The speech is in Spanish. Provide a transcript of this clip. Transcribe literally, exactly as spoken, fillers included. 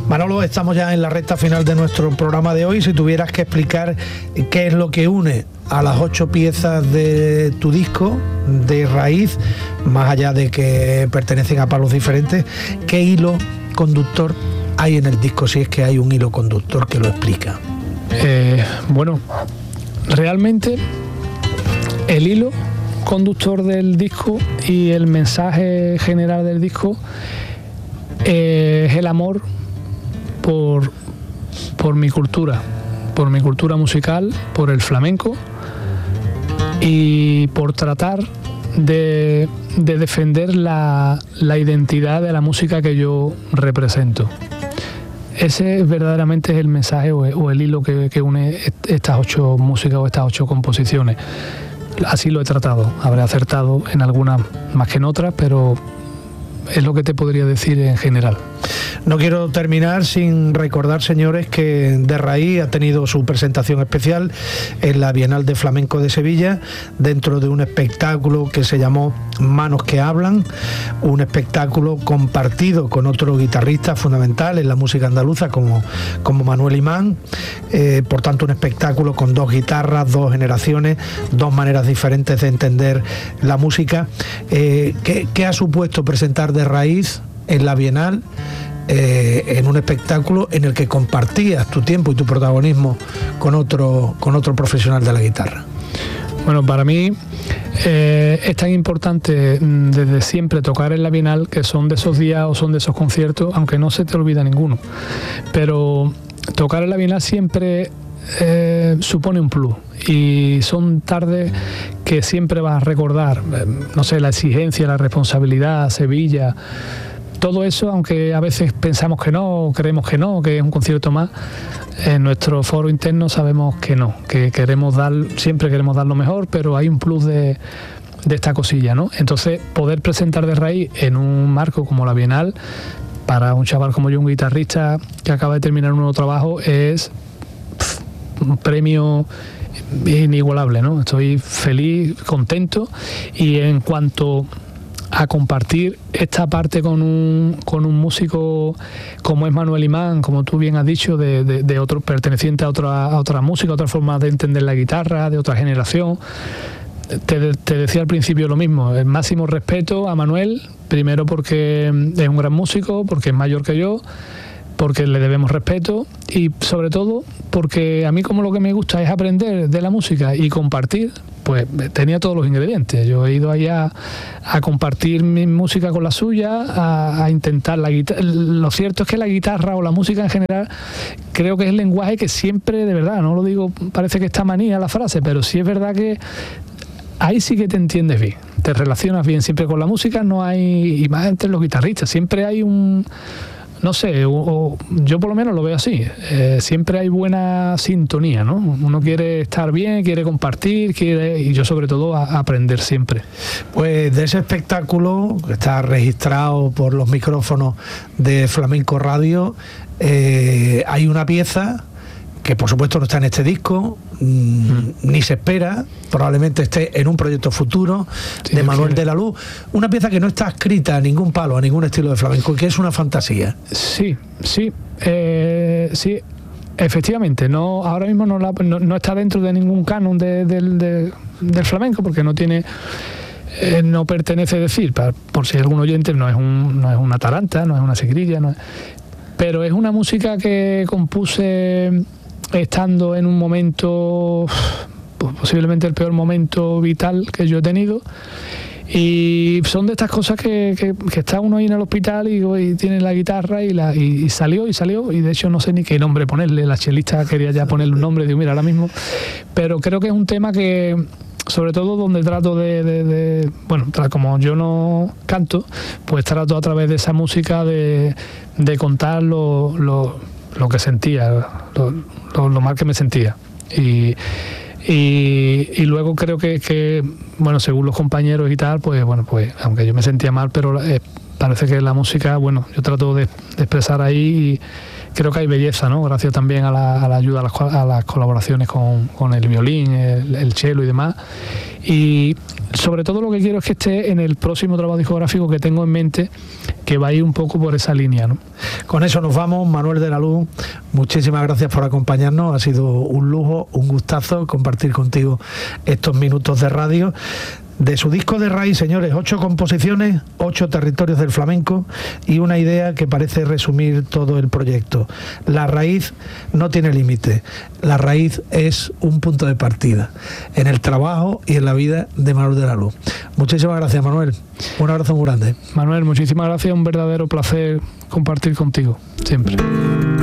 Manolo, estamos ya en la recta final de nuestro programa de hoy. Si tuvieras que explicar qué es lo que une a las ocho piezas de tu disco de raíz, más allá de que pertenecen a palos diferentes, ¿qué hilo conductor hay en el disco, si es que hay un hilo conductor que lo explica? Eh, bueno, realmente el hilo conductor del disco y el mensaje general del disco eh, es el amor por, por mi cultura, por mi cultura musical, por el flamenco y por tratar de, de defender la, la identidad de la música que yo represento. Ese verdaderamente es el mensaje o, o el hilo que, que une estas ocho músicas o estas ocho composiciones. Así lo he tratado. Habré acertado en algunas más que en otras, pero es lo que te podría decir en general. No quiero terminar sin recordar, señores, que De Raíz ha tenido su presentación especial en la Bienal de Flamenco de Sevilla, dentro de un espectáculo que se llamó Manos que Hablan, un espectáculo compartido con otro guitarrista fundamental en la música andaluza como, como Manuel Imán, eh, por tanto un espectáculo con dos guitarras, dos generaciones, dos maneras diferentes de entender la música. Eh, ¿qué, ¿Qué ha supuesto presentar De Raíz en la Bienal? Eh, en un espectáculo en el que compartías tu tiempo y tu protagonismo con otro, con otro profesional de la guitarra. Bueno, para mí eh, es tan importante desde siempre tocar en la Bienal, que son de esos días o son de esos conciertos, aunque no se te olvida ninguno, pero tocar en la Bienal siempre eh, supone un plus, y son tardes que siempre vas a recordar, eh, no sé, la exigencia, la responsabilidad, Sevilla. Todo eso, aunque a veces pensamos que no, creemos que no, que es un concierto más, en nuestro foro interno sabemos que no, que queremos dar, siempre queremos dar lo mejor, pero hay un plus de, de esta cosilla, ¿no? Entonces, poder presentar De Raíz en un marco como la Bienal, para un chaval como yo, un guitarrista que acaba de terminar un nuevo trabajo, es pff, un premio inigualable, ¿no? Estoy feliz, contento, y en cuanto a compartir esta parte con un, con un músico como es Manuel Imán, como tú bien has dicho, de, de, de otro, perteneciente a otra, a otra música, a otra forma de entender la guitarra, de otra generación. Te, te decía al principio lo mismo, el máximo respeto a Manuel, primero porque es un gran músico, porque es mayor que yo, porque le debemos respeto, y sobre todo porque a mí, como lo que me gusta es aprender de la música y compartir, pues tenía todos los ingredientes. Yo he ido allá a compartir mi música con la suya, a, a intentar la guitarra. Lo cierto es que la guitarra o la música en general creo que es el lenguaje que siempre, de verdad, no lo digo, parece que está manía la frase, pero sí es verdad que ahí sí que te entiendes bien, te relacionas bien siempre con la música, no hay, y más entre los guitarristas, siempre hay un... No sé, o, o yo por lo menos lo veo así, eh, siempre hay buena sintonía, ¿no? Uno quiere estar bien, quiere compartir, quiere, y yo sobre todo a, a aprender siempre. Pues de ese espectáculo, que está registrado por los micrófonos de Flamenco Radio, eh, hay una pieza que por supuesto no está en este disco, mmm, mm. ni se espera, probablemente esté en un proyecto futuro, sí, de Manuel de la Luz, una pieza que no está escrita a ningún palo, a ningún estilo de flamenco, y que es una fantasía. Sí, sí, eh, sí, efectivamente, no, ahora mismo no, la, no, no está dentro de ningún canon de, de, de, del flamenco, porque no tiene... Eh, no pertenece, decir, para, por si hay algún oyente, no es, un, no es una taranta, no es una sigrilla, no es, pero es una música que compuse estando en un momento, pues posiblemente el peor momento vital que yo he tenido, y son de estas cosas que, que, que está uno ahí en el hospital y, y tiene la guitarra y, la, y, y salió y salió y de hecho no sé ni qué nombre ponerle, la chelista quería ya ponerle un nombre, digo mira ahora mismo, pero creo que es un tema que sobre todo donde trato de, de, de bueno, como yo no canto, pues trato a través de esa música de, de contar lo, lo, lo que sentía, lo, lo, lo mal que me sentía. Y, y, y luego creo que, que, bueno, según los compañeros y tal, pues bueno, pues aunque yo me sentía mal, pero eh, parece que la música, bueno, yo trato de, de expresar ahí creo que hay belleza, ¿no? Gracias también a la, a la ayuda, a las, a las colaboraciones con, con el violín, el, el cello y demás. Y sobre todo lo que quiero es que esté en el próximo trabajo discográfico que tengo en mente, que va a ir un poco por esa línea, ¿no? Con eso nos vamos. Manuel de la Luz, muchísimas gracias por acompañarnos, ha sido un lujo, un gustazo compartir contigo estos minutos de radio. De su disco de raíz, señores, ocho composiciones, ocho territorios del flamenco y una idea que parece resumir todo el proyecto. La raíz no tiene límite, la raíz es un punto de partida en el trabajo y en la vida de Manuel de la Luz. Muchísimas gracias, Manuel. Un abrazo muy grande. Manuel, muchísimas gracias, un verdadero placer compartir contigo, siempre.